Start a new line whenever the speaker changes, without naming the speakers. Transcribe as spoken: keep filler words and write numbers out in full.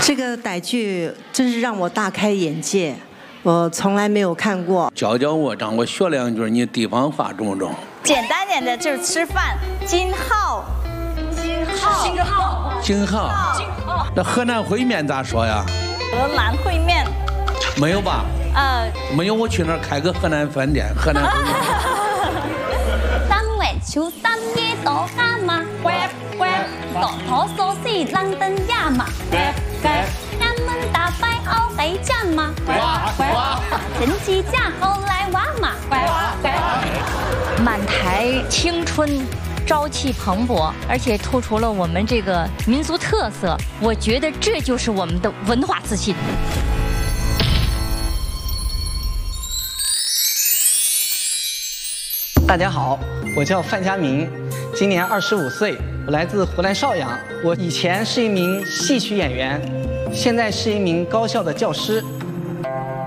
这个傣剧真是让我大开眼界，我从来没有看过。
教教我，让我学两句你地方话中不中？
简单点的就是吃饭。金浩，金浩，金浩，
金浩。那河南烩面咋说呀？
河南烩面。
没有吧？
呃，
没有，我去那儿开个河南饭店，河南烩面。
三月秋三夜到蛤蟆，呱呱，大头说是冷灯呀嘛，呱呱，俺们打败后回家嘛，呱呱，人机架后来娃嘛，呱呱。
满台青春，朝气蓬勃，而且突出了我们这个民族特色。我觉得这就是我们的文化自信。
大家好，我叫范家明，今年二十五岁，我来自湖南邵阳。我以前是一名戏曲演员，现在是一名高校的教师。